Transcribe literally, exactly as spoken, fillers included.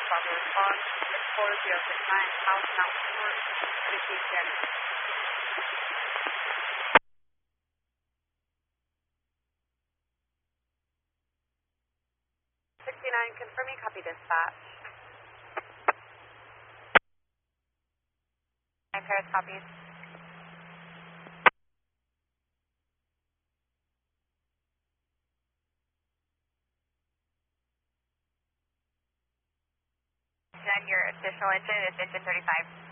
Bravo response. It's four zero six nine, House Mountain Court, receive Janet. sixty-nine, confirming copy dispatch. nine Paris copies. Then your additional engine is engine thirty-five.